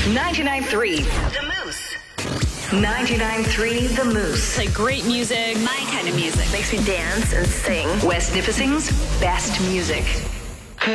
99.3 The Moose. 99.3 The Moose. Play great music. My kind of music. Makes me dance and sing. West Nipissing's best music.